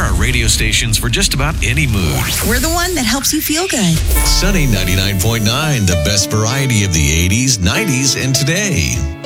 iHeart radio stations for just about any mood. We're the one that helps you feel good. Sunny 99.9, the best variety of the 80s, 90s, and today.